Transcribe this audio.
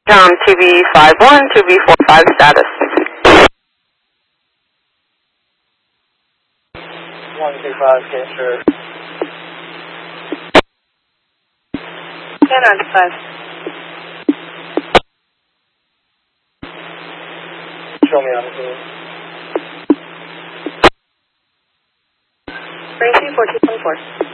TV51, TV45 status. 125, capture. 1095. Show me on the scene. 331424.